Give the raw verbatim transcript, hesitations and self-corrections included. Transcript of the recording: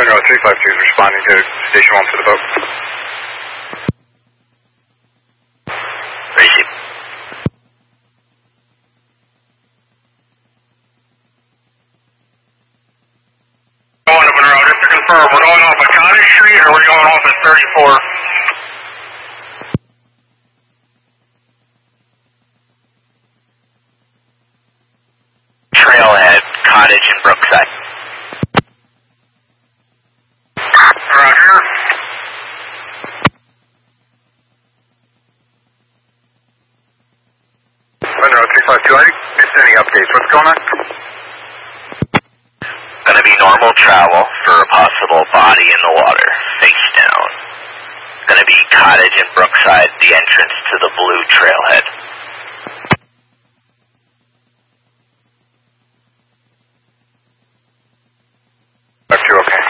Monroe three five two is responding to station one for the boat. Receive. Going to Monroe, just to confirm, we're going off of Cottage Street or we're going off at thirty-four? Trailhead, Cottage and Brookside. Roger. Monroe three five two, I didn't miss any updates. What's going on? Gonna be normal travel for a possible body in the water, face down. Gonna be Cottage and Brookside, the entrance to the blue trailhead. Five two, okay.